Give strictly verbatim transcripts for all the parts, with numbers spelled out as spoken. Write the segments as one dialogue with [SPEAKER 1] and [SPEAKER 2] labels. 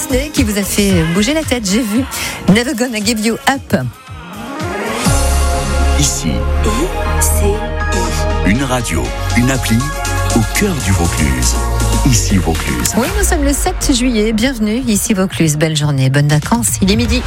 [SPEAKER 1] Disney qui vous a fait bouger la tête, j'ai vu. Never Gonna Give You Up.
[SPEAKER 2] Ici,
[SPEAKER 3] I C I.
[SPEAKER 2] une radio, une appli au cœur du Vaucluse. Ici Vaucluse.
[SPEAKER 1] Oui, nous sommes le sept juillet. Bienvenue, ici Vaucluse. Belle journée, bonnes vacances. Il est midi.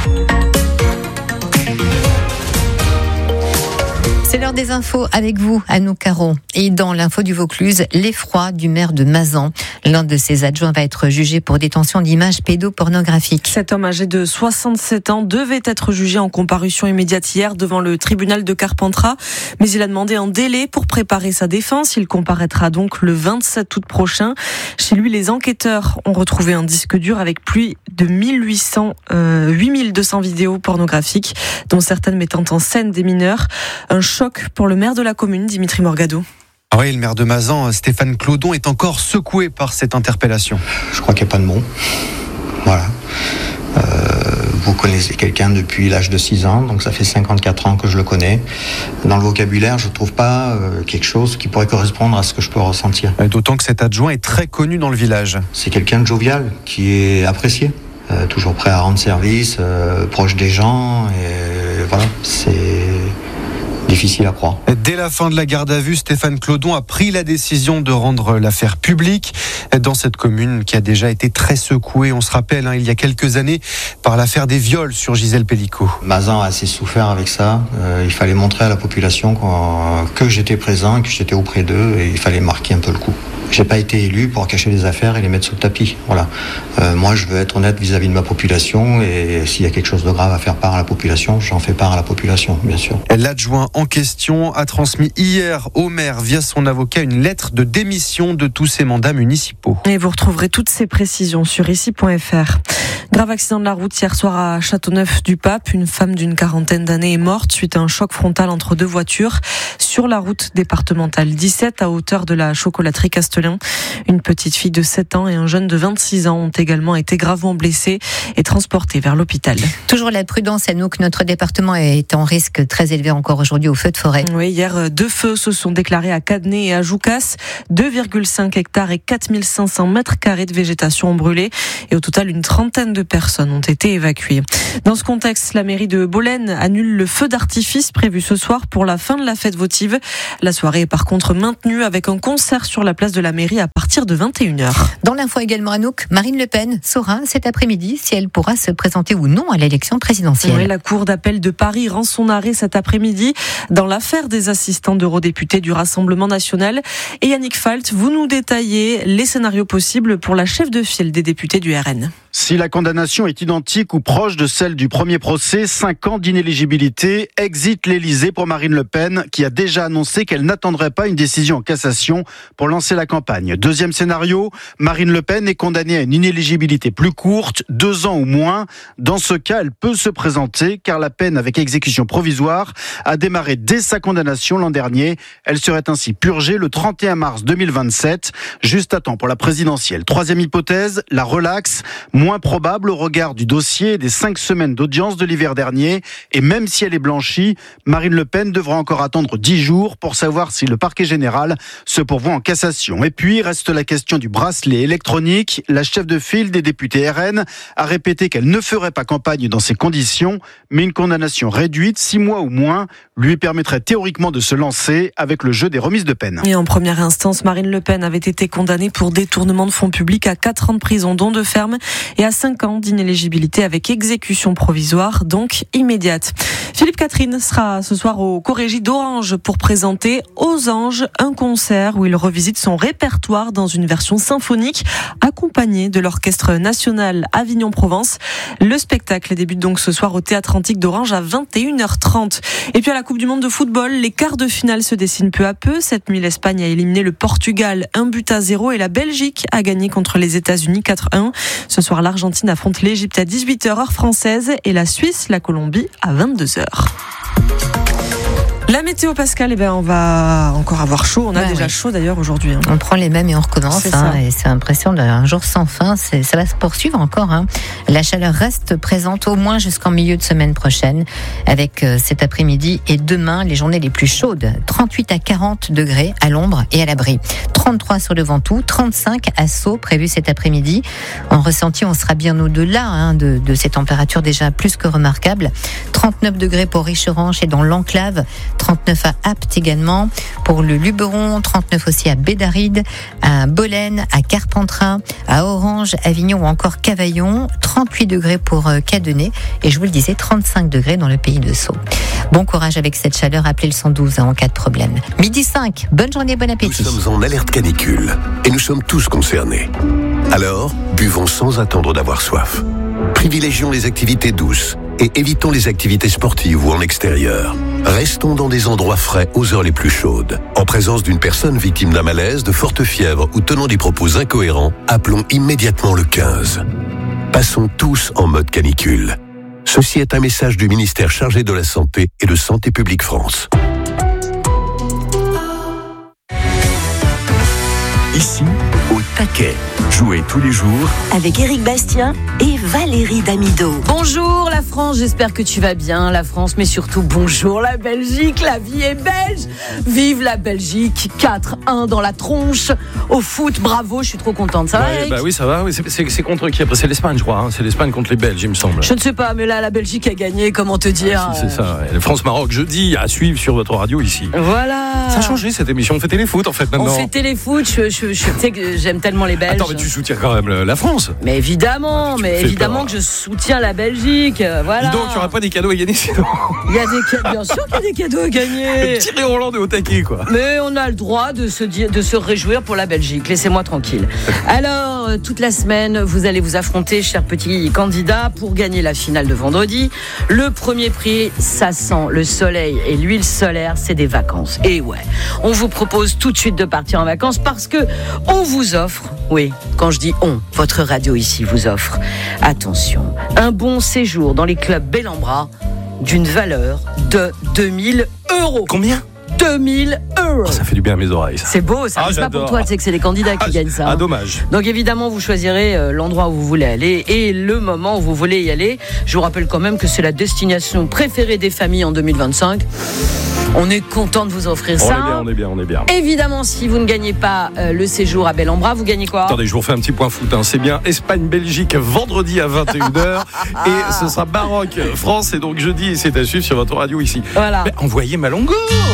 [SPEAKER 1] C'est l'heure des infos avec vous, Anouk Caron. Et dans l'info du Vaucluse, l'effroi du maire de Mazan. L'un de ses adjoints va être jugé pour détention d'images pédopornographiques.
[SPEAKER 4] Cet homme âgé de soixante-sept ans devait être jugé en comparution immédiate hier devant le tribunal de Carpentras. Mais il a demandé un délai pour préparer sa défense. Il comparaîtra donc le vingt-sept août prochain. Chez lui, les enquêteurs ont retrouvé un disque dur avec plus de mille huit cents, euh, huit mille deux cents vidéos pornographiques, dont certaines mettant en scène des mineurs. Un choc pour le maire de la commune, Dimitri Morgado.
[SPEAKER 5] Ah oui, le maire de Mazan, Stéphane Clodon, est encore secoué par cette interpellation.
[SPEAKER 6] Je crois qu'il n'y a pas de mots. Voilà. Euh, vous connaissez quelqu'un depuis l'âge de six ans, donc ça fait cinquante-quatre ans que je le connais. Dans le vocabulaire, je ne trouve pas euh, quelque chose qui pourrait correspondre à ce que je peux ressentir.
[SPEAKER 5] D'autant que cet adjoint est très connu dans le village.
[SPEAKER 6] C'est quelqu'un de jovial, qui est apprécié, euh, toujours prêt à rendre service, euh, proche des gens, et voilà, c'est difficile à croire.
[SPEAKER 5] Dès la fin de la garde à vue, Stéphane Clodon a pris la décision de rendre l'affaire publique dans cette commune qui a déjà été très secouée. On se rappelle, hein, il y a quelques années, par l'affaire des viols sur Gisèle Pellicot.
[SPEAKER 6] Mazan a assez souffert avec ça. Euh, il fallait montrer à la population que j'étais présent, que j'étais auprès d'eux, et il fallait marquer un peu le coup. J'ai pas été élu pour cacher les affaires et les mettre sous le tapis. Voilà. Euh, moi, je veux être honnête vis-à-vis de ma population, et s'il y a quelque chose de grave à faire part à la population, j'en fais part à la population, bien sûr.
[SPEAKER 5] L'adjoint en question a transmis hier au maire, via son avocat, une lettre de démission de tous ses mandats municipaux.
[SPEAKER 4] Et vous retrouverez toutes ces précisions sur ici point f r. Grave accident de la route hier soir à Châteauneuf-du-Pape. Une femme d'une quarantaine d'années est morte suite à un choc frontal entre deux voitures sur la route départementale dix-sept à hauteur de la chocolaterie Castelin. Une petite fille de sept ans et un jeune de vingt-six ans ont également été gravement blessés et transportés vers l'hôpital.
[SPEAKER 1] Toujours la prudence, Anouk. Notre département est en risque très élevé encore aujourd'hui aux feux de forêt.
[SPEAKER 4] Oui, hier, deux feux se sont déclarés à Cadenet et à Joucas. deux virgule cinq hectares et quatre mille cinq cents mètres carrés de végétation ont brûlé. Et au total, une trentaine de personnes ont été évacuées. Dans ce contexte, la mairie de Bolène annule le feu d'artifice prévu ce soir pour la fin de la fête votive. La soirée est par contre maintenue avec un concert sur la place de la mairie à partir de vingt et une heures.
[SPEAKER 1] Dans l'info également, Anouk, Marine Le Pen saura cet après-midi si elle pourra se présenter ou non à l'élection présidentielle.
[SPEAKER 4] Oui, la Cour d'appel de Paris rend son arrêt cet après-midi dans l'affaire des assistants d'eurodéputés du Rassemblement national. Et Yannick Falt, vous nous détaillez les scénarios possibles pour la chef de file des députés du R N.
[SPEAKER 7] Si la condamnation est identique ou proche de celle du premier procès, cinq ans d'inéligibilité, exit l'Élysée pour Marine Le Pen, qui a déjà annoncé qu'elle n'attendrait pas une décision en cassation pour lancer la campagne. Deuxième scénario, Marine Le Pen est condamnée à une inéligibilité plus courte, deux ans ou moins. Dans ce cas, elle peut se présenter, car la peine avec exécution provisoire a démarré dès sa condamnation l'an dernier. Elle serait ainsi purgée le trente et un mars deux mille vingt-sept, juste à temps pour la présidentielle. Troisième hypothèse, la relaxe, moins probable au regard du dossier et des cinq semaines d'audience de l'hiver dernier. Et même si elle est blanchie, Marine Le Pen devra encore attendre dix jours pour savoir si le parquet général se pourvoit en cassation. Et puis, reste la question du bracelet électronique. La chef de file des députés R N a répété qu'elle ne ferait pas campagne dans ces conditions, mais une condamnation réduite, six mois ou moins, lui permettrait théoriquement de se lancer avec le jeu des remises de peine.
[SPEAKER 4] Et en première instance, Marine Le Pen avait été condamnée pour détournement de fonds publics à quatre ans de prison, dont de ferme, et à cinq ans d'inéligibilité avec exécution provisoire, donc immédiate. Philippe Catherine sera ce soir au Corégie d'Orange pour présenter Aux Anges, un concert où il revisite son répertoire dans une version symphonique accompagné de l'Orchestre National Avignon-Provence. Le spectacle débute donc ce soir au Théâtre Antique d'Orange à vingt et une heures trente. Et puis à la Coupe du Monde de football, les quarts de finale se dessinent peu à peu. Cette nuit, l'Espagne a éliminé le Portugal un but à zéro et la Belgique a gagné contre les États-Unis quatre un. Ce soir, l'Argentine affronte l'Égypte à dix-huit heures heure française et la Suisse, la Colombie à vingt-deux heures. La météo, Pascal, eh ben, on va encore avoir chaud. On a
[SPEAKER 1] Ouais,
[SPEAKER 4] déjà
[SPEAKER 1] oui.
[SPEAKER 4] chaud d'ailleurs aujourd'hui. Hein.
[SPEAKER 1] On prend les mêmes et on recommence.
[SPEAKER 4] C'est
[SPEAKER 1] Hein,
[SPEAKER 4] ça.
[SPEAKER 1] et c'est l'impression d'un jour sans fin. C'est, ça va se poursuivre encore. Hein. La chaleur reste présente au moins jusqu'en milieu de semaine prochaine, avec euh, cet après-midi et demain les journées les plus chaudes. trente-huit à quarante degrés à l'ombre et à l'abri. trente-trois sur le Ventoux, trente-cinq à Sceaux prévu cet après-midi. En ressenti, on sera bien au-delà hein, de, de ces températures déjà plus que remarquables. trente-neuf degrés pour Richeranche et dans l'Enclave. trente-neuf à Apt également. Pour le Luberon, trente-neuf aussi à Bédaride, à Bolène, à Carpentras, à Orange, Avignon ou encore Cavaillon. trente-huit degrés pour Cadenet. Et je vous le disais, trente-cinq degrés dans le pays de Sceaux. Bon courage avec cette chaleur. Appelez le cent douze hein, en cas de problème. Midi cinq. Bonne journée, bon
[SPEAKER 2] Nous
[SPEAKER 1] appétit.
[SPEAKER 2] sommes en alerte canicule et nous sommes tous concernés. Alors, buvons sans attendre d'avoir soif. Privilégions les activités douces et évitons les activités sportives ou en extérieur. Restons dans des endroits frais aux heures les plus chaudes. En présence d'une personne victime d'un malaise, de forte fièvre ou tenant des propos incohérents, appelons immédiatement le quinze. Passons tous en mode canicule. Ceci est un message du ministère chargé de la Santé et de Santé publique France. Ici, au taquet. Jouez tous les jours
[SPEAKER 3] Avec Éric Bastien et Valérie Damido.
[SPEAKER 8] Bonjour la France, j'espère que tu vas bien, la France, mais surtout bonjour la Belgique, la vie est belge. Vive la Belgique, quatre un dans la tronche. Au foot, bravo, je suis trop contente. Ça va,
[SPEAKER 9] Ouais,
[SPEAKER 8] Eric ?
[SPEAKER 9] bah oui, ça va. Oui, c'est, c'est, c'est contre qui après ? C'est l'Espagne, je crois. Hein. C'est l'Espagne contre les Belges, il me semble.
[SPEAKER 8] Je ne sais pas, mais là la Belgique a gagné, comment te dire
[SPEAKER 9] Ah, c'est, c'est ça. Ouais. France-Maroc, jeudi, à suivre sur votre radio ici.
[SPEAKER 8] Voilà.
[SPEAKER 9] Ça a changé cette émission. On fait téléfoot en fait maintenant.
[SPEAKER 8] On fait téléfoot, je, je, je, tu sais que j'aime tellement les Belges.
[SPEAKER 9] Attends, mais tu soutiens quand même la France.
[SPEAKER 8] Mais évidemment,
[SPEAKER 9] Tu me
[SPEAKER 8] mais
[SPEAKER 9] fais
[SPEAKER 8] évidemment
[SPEAKER 9] peur.
[SPEAKER 8] que je soutiens la Belgique, euh, voilà.
[SPEAKER 9] Dis donc, il n'y aura pas des cadeaux à gagner sinon.
[SPEAKER 8] Il y a des cadeaux, bien sûr qu'il y a des cadeaux à gagner.
[SPEAKER 9] Thierry Roland est au taquet, quoi.
[SPEAKER 8] Mais on a le droit de se, dire, de se réjouir pour la Belgique. Laissez-moi tranquille. Alors, euh, toute la semaine, vous allez vous affronter, chers petits candidats, pour gagner la finale de vendredi. Le premier prix, ça sent le soleil et l'huile solaire, c'est des vacances. Et ouais, on vous propose tout de suite de partir en vacances parce que on vous offre, oui, quand je dis on, votre radio ici vous offre, attention, un bon séjour dans les clubs Bel en Bras d'une valeur de deux mille euros.
[SPEAKER 9] Combien ?
[SPEAKER 8] deux mille euros.
[SPEAKER 9] Oh, ça fait du bien à mes oreilles. Ça.
[SPEAKER 8] C'est beau, ça.
[SPEAKER 9] Ah,
[SPEAKER 8] c'est pas
[SPEAKER 9] j'adore.
[SPEAKER 8] pour toi, tu sais que c'est les candidats qui
[SPEAKER 9] Ah,
[SPEAKER 8] gagnent ça.
[SPEAKER 9] Ah,
[SPEAKER 8] hein.
[SPEAKER 9] dommage.
[SPEAKER 8] Donc évidemment, vous choisirez euh, l'endroit où vous voulez aller et le moment où vous voulez y aller. Je vous rappelle quand même que c'est la destination préférée des familles en deux mille vingt-cinq. On est content de vous offrir
[SPEAKER 9] On
[SPEAKER 8] ça.
[SPEAKER 9] est bien, on est bien, on est bien.
[SPEAKER 8] Évidemment, si vous ne gagnez pas euh, le séjour à Bel en Bras, vous gagnez quoi ?
[SPEAKER 9] Attendez, je vous refais un petit point foot. Hein. C'est bien Espagne-Belgique vendredi à vingt et une heures. Et ce sera Maroc-France. Et donc jeudi, c'est à suivre sur votre radio ici.
[SPEAKER 8] Voilà.
[SPEAKER 9] Mais envoyez Malongo.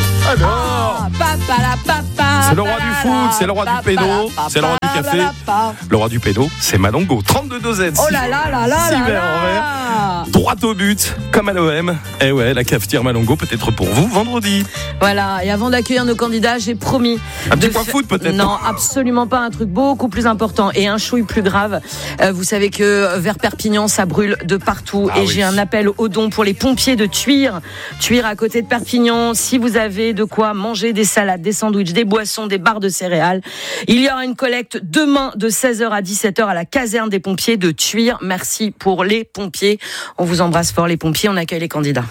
[SPEAKER 9] Alors
[SPEAKER 8] Ah, papa, la papa,
[SPEAKER 9] C'est le roi du foot, c'est le roi du pédo, c'est le roi du café. Le roi du pédo, c'est Malongo. trente-deux Z.
[SPEAKER 8] Oh là là là là
[SPEAKER 9] six
[SPEAKER 8] là
[SPEAKER 9] verres en verre.
[SPEAKER 8] là.
[SPEAKER 9] Droit au but, comme à l'O M. Eh ouais, la cafetière Malongo peut-être pour vous vendredi.
[SPEAKER 8] Voilà, et avant d'accueillir nos candidats, j'ai promis.
[SPEAKER 9] Un petit
[SPEAKER 8] de
[SPEAKER 9] point
[SPEAKER 8] fa-
[SPEAKER 9] foot, peut-être.
[SPEAKER 8] Non, absolument pas, un truc beaucoup plus important et un chouille plus grave. Euh, vous savez que vers Perpignan, ça brûle de partout.
[SPEAKER 9] Ah
[SPEAKER 8] et
[SPEAKER 9] oui.
[SPEAKER 8] j'ai un appel aux dons pour les pompiers de Tuire. Tuire à côté de Perpignan. Si vous avez de quoi manger des salades, des sandwichs, des boissons, des barres de céréales, il y aura une collecte demain de seize heures à dix-sept heures à la caserne des pompiers de Tuire. Merci pour les pompiers. On vous embrasse fort les pompiers, on accueille les candidats.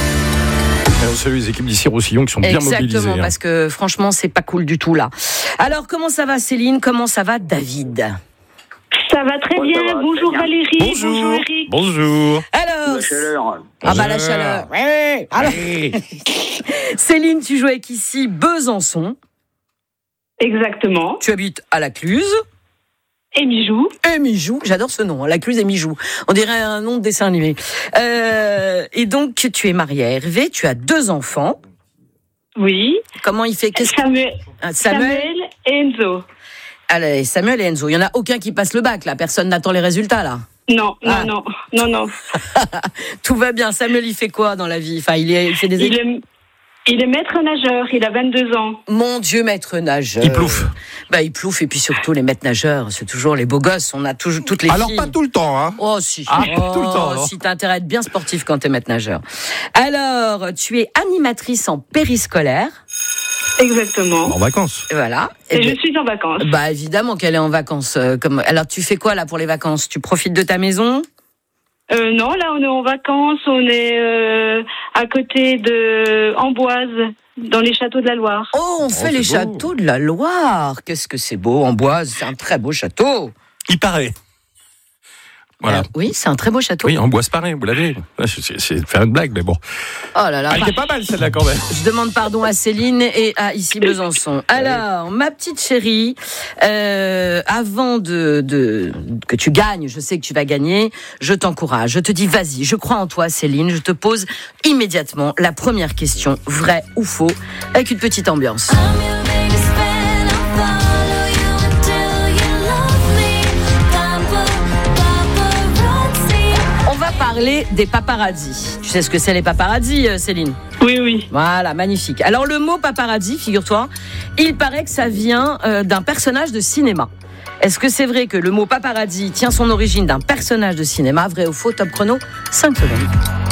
[SPEAKER 9] Et on salue les équipes d'ici Roussillon qui sont bien mobilisées.
[SPEAKER 8] Exactement,
[SPEAKER 9] hein.
[SPEAKER 8] parce que franchement, c'est pas cool du tout là. Alors, comment ça va Céline ? Comment ça va David ?
[SPEAKER 10] Ça va très bien. Bonjour Valérie.
[SPEAKER 9] Bonjour.
[SPEAKER 10] Eric.
[SPEAKER 9] Bonjour.
[SPEAKER 8] Alors,
[SPEAKER 11] La chaleur.
[SPEAKER 8] ah bah la chaleur. Ouais. Alors, Céline, tu joues avec ici Besançon.
[SPEAKER 10] Exactement.
[SPEAKER 8] Tu habites à la Cluse.
[SPEAKER 10] Et Mijou.
[SPEAKER 8] Et Mijou, j'adore ce nom, hein, la Cluse et Mijou. On dirait un nom de dessin animé. Euh, et donc, tu es mariée à Hervé, tu as deux enfants.
[SPEAKER 10] Oui.
[SPEAKER 8] Comment il fait Qu'est-ce que-
[SPEAKER 10] Samuel,
[SPEAKER 8] Ah, Samuel.
[SPEAKER 10] Samuel et Enzo.
[SPEAKER 8] Allez, Samuel et Enzo. Il y en a aucun qui passe le bac, là. Personne n'attend les résultats, là.
[SPEAKER 10] Non, non,
[SPEAKER 8] Ah.
[SPEAKER 10] non, non, non.
[SPEAKER 8] Tout va bien. Samuel, il fait quoi dans la vie ? Enfin, il, est, il fait des
[SPEAKER 10] Il est, il est maître nageur. Il a vingt-deux ans.
[SPEAKER 8] Mon Dieu, maître nageur.
[SPEAKER 9] Il plouffe.
[SPEAKER 8] Bah, il plouffe. Et puis surtout, les maîtres nageurs, c'est toujours les beaux gosses. On a toujours toutes les
[SPEAKER 12] Alors
[SPEAKER 8] filles.
[SPEAKER 12] pas tout le temps, hein.
[SPEAKER 8] Oh, si.
[SPEAKER 9] Ah,
[SPEAKER 8] oh,
[SPEAKER 9] tout le temps, alors.
[SPEAKER 8] si, t'as intérêt à être bien sportif quand t'es maître nageur. Alors, tu es animatrice en périscolaire.
[SPEAKER 10] Exactement.
[SPEAKER 9] En vacances.
[SPEAKER 8] Voilà.
[SPEAKER 10] Et,
[SPEAKER 8] Et
[SPEAKER 10] je
[SPEAKER 8] ben-
[SPEAKER 10] suis en vacances.
[SPEAKER 8] Bah, évidemment qu'elle est en vacances. euh, comme... Alors, tu fais quoi, là, pour les vacances ? Tu profites de ta maison ?
[SPEAKER 10] Euh, non, là, on est en vacances. On est euh, à côté de Amboise, dans les châteaux de la Loire.
[SPEAKER 8] Oh, on fait
[SPEAKER 9] Oh,
[SPEAKER 8] les
[SPEAKER 9] c'est beau.
[SPEAKER 8] châteaux de la Loire. Qu'est-ce que c'est beau, Amboise. C'est un très beau château.
[SPEAKER 9] Il paraît. Voilà.
[SPEAKER 8] Euh, oui, c'est un très beau château.
[SPEAKER 9] Oui, Amboise pareil, vous l'avez. C'est, c'est de faire une blague, mais bon.
[SPEAKER 8] Oh là là.
[SPEAKER 9] Elle était pas mal celle-là quand même.
[SPEAKER 8] Je demande pardon à Céline et à ici Besançon. Alors, ma petite chérie, euh, avant de, de que tu gagnes, je sais que tu vas gagner, je t'encourage. Je te dis, vas-y, je crois en toi, Céline. Je te pose immédiatement la première question, vrai ou faux, avec une petite ambiance. Parler des paparazzis. Tu sais ce que c'est les paparazzis, Céline ?
[SPEAKER 10] Oui, oui.
[SPEAKER 8] Voilà, magnifique. Alors le mot paparazzi, figure-toi, il paraît que ça vient euh, d'un personnage de cinéma. Est-ce que c'est vrai que le mot paparazzi tient son origine d'un personnage de cinéma ? Vrai ou faux ? Top chrono, cinq secondes.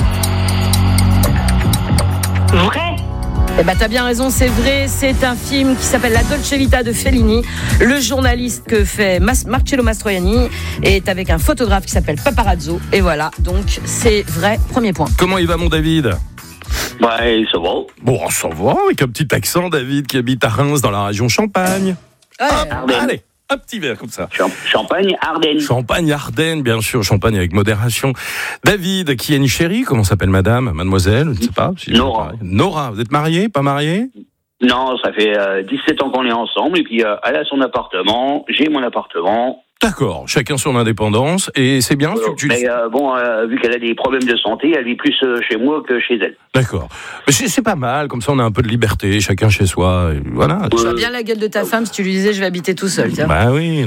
[SPEAKER 10] Vrai.
[SPEAKER 8] Eh ben, t'as bien raison, c'est vrai. C'est un film qui s'appelle La Dolce Vita de Fellini. Le journaliste que fait Mas- Marcello Mastroianni est avec un photographe qui s'appelle Paparazzo. Et voilà, donc c'est vrai. Premier point.
[SPEAKER 9] Comment il va, mon David ?
[SPEAKER 11] Bah, ça va.
[SPEAKER 9] Bon, ça va, avec un petit accent, David, qui habite à Reims, dans la région Champagne.
[SPEAKER 8] Ouais.
[SPEAKER 9] Hop, allez, un petit verre comme ça.
[SPEAKER 11] Champagne, Ardennes.
[SPEAKER 9] Champagne, Ardennes, bien sûr, Champagne avec modération. David, qui est une chérie, comment s'appelle madame, mademoiselle, je ne sais pas. Si
[SPEAKER 11] Nora.
[SPEAKER 9] Nora, vous êtes mariée, pas mariée ?
[SPEAKER 11] Non, ça fait euh, dix-sept ans qu'on est ensemble, et puis euh, elle a son appartement, j'ai mon appartement.
[SPEAKER 9] D'accord, chacun son indépendance, et c'est bien.
[SPEAKER 11] Euh,
[SPEAKER 9] tu, tu...
[SPEAKER 11] Mais euh, bon, euh, vu qu'elle a des problèmes de santé, elle vit plus euh, chez moi que chez elle.
[SPEAKER 9] D'accord, mais c'est, c'est pas mal, comme ça on a un peu de liberté, chacun chez soi, et voilà.
[SPEAKER 8] Je vois bien la gueule de ta femme si tu lui disais je vais habiter tout seul, tiens.
[SPEAKER 9] Bah oui.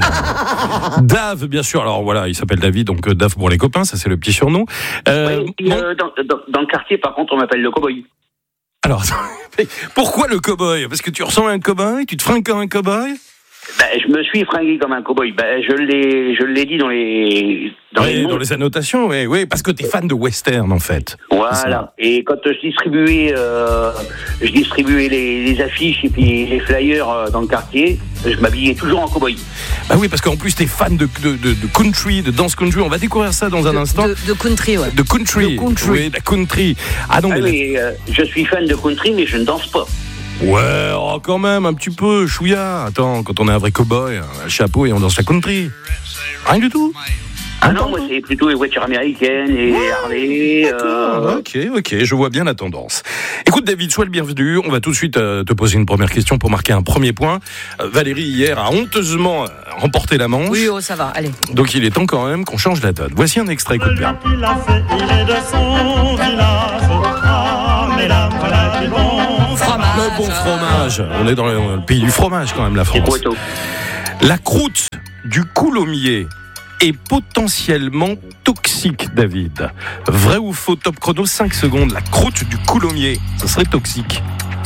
[SPEAKER 9] Dave, bien sûr. Alors voilà, il s'appelle David, donc euh, Dave pour les copains, ça c'est le petit surnom. Euh,
[SPEAKER 11] Oui, et,
[SPEAKER 9] bon,
[SPEAKER 11] euh, dans, dans, dans le quartier, par contre, on m'appelle le cow-boy.
[SPEAKER 9] Alors, pourquoi le cow-boy ? Parce que tu ressembles à un cow-boy ? Tu te fringues comme un cow-boy ?
[SPEAKER 11] Ben, je me suis fringué comme un cow-boy. Ben, je l'ai, je l'ai dit dans les, dans
[SPEAKER 9] oui,
[SPEAKER 11] les,
[SPEAKER 9] dans les annotations, oui, oui, parce que t'es fan de western en fait.
[SPEAKER 11] Voilà. Et quand je distribuais, euh, je distribuais les, les affiches et puis les flyers euh, dans le quartier, je m'habillais toujours en cow-boy.
[SPEAKER 9] Bah oui, parce qu'en plus t'es fan de, de, de, de country, de dance country. On va découvrir ça dans un
[SPEAKER 8] de,
[SPEAKER 9] instant.
[SPEAKER 8] De, de country, ouais.
[SPEAKER 9] De country.
[SPEAKER 8] De country.
[SPEAKER 9] Oui, de la country. Ah non,
[SPEAKER 11] Ah,
[SPEAKER 9] mais,
[SPEAKER 11] mais euh, je suis fan de country, mais je ne danse pas.
[SPEAKER 9] ouais, oh, quand même, un petit peu, chouïa. Attends, quand on est un vrai cow-boy, un chapeau et on danse la country. Rien du tout.
[SPEAKER 11] Ah non, moi c'est plutôt les voitures américaines et les Harley. Euh...
[SPEAKER 9] Ok, ok, je vois bien la tendance. Écoute David, sois le bienvenu. On va tout de suite euh, te poser une première question pour marquer un premier point. Euh, Valérie hier a honteusement euh, remporté la manche.
[SPEAKER 8] Oui, oh, ça va, allez.
[SPEAKER 9] Donc il est temps quand même qu'on change la donne. Voici un extrait, écoute bien.
[SPEAKER 12] Il a fait, il est de son village. Ah, mesdames, voilà du bon
[SPEAKER 8] fromage.
[SPEAKER 9] Le bon fromage. On est dans le, dans le pays du fromage quand même, la France. La croûte du coulommiers est potentiellement toxique, David. Vrai ou faux? Top chrono, cinq secondes. La croûte du coulommiers, ça serait toxique.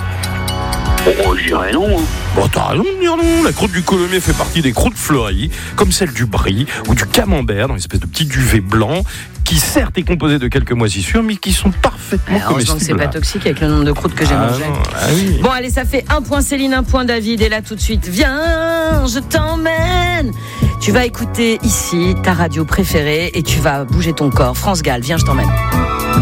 [SPEAKER 11] Oh, je dirais non.
[SPEAKER 9] Bon, t'as raison de dire non. La croûte du coulommiers fait partie des croûtes fleuries, comme celle du brie ou du camembert, dans une espèce de petit duvet blanc, qui certes est composé de quelques moisissures, mais qui sont parfaitement
[SPEAKER 8] Alors,
[SPEAKER 9] comestibles.
[SPEAKER 8] que c'est pas toxique avec le nombre de croûtes que j'ai
[SPEAKER 9] ah
[SPEAKER 8] mangé.
[SPEAKER 9] Non, ah oui.
[SPEAKER 8] Bon, allez, ça fait un point Céline, un point David. Et là, tout de suite, viens, je t'emmène. Tu vas écouter ici ta radio préférée et tu vas bouger ton corps. France Gall, viens, je t'emmène.